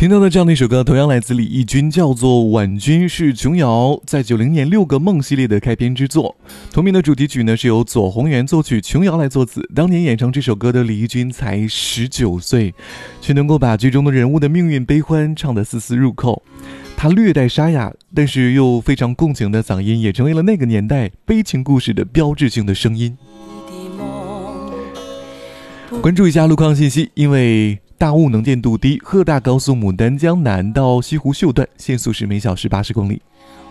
听到的这样的一首歌同样来自李翊君，叫做《婉君》，是琼瑶在90年6个梦系列的开篇之作。同名的主题曲呢是由左宏元作曲，琼瑶来作词。当年演唱这首歌的李翊君才19岁，却能够把剧中的人物的命运悲欢唱得丝丝入扣。他略带沙哑但是又非常共情的嗓音，也成为了那个年代悲情故事的标志性的声音。关注一下路况信息，因为大雾能见度低，鹤大高速牡丹江南到西湖秀段限速是每小时80公里。